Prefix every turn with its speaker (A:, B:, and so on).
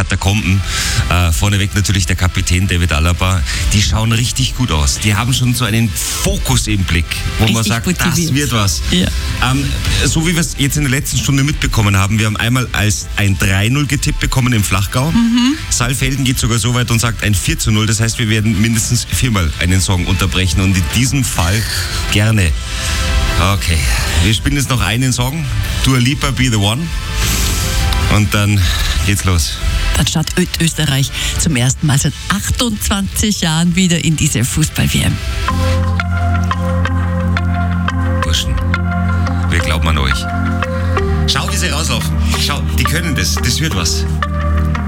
A: Katakomben. Vorneweg natürlich der Kapitän David Alaba. Die schauen richtig gut aus. Die haben schon so einen Fokus im Blick, wo man sagt,
B: motiviert.
A: Das wird was.
B: Ja.
A: So wie wir es jetzt in der letzten Stunde mitbekommen haben, wir haben einmal als ein 3-0 getippt bekommen im Flachgau. Saalfelden geht sogar so weit und sagt ein 4-0. Das heißt, wir werden mindestens 4-mal einen Song unterbrechen und in diesem Fall gerne. Okay, wir spielen jetzt noch einen Song. Dua Lipa, Be The One. Und dann geht's los.
B: Dann startet Österreich zum ersten Mal seit 28 Jahren wieder in diese Fußball-WM.
A: Burschen, wir glauben an euch. Schau, wie sie rauslaufen. Schau, die können das. Das wird was.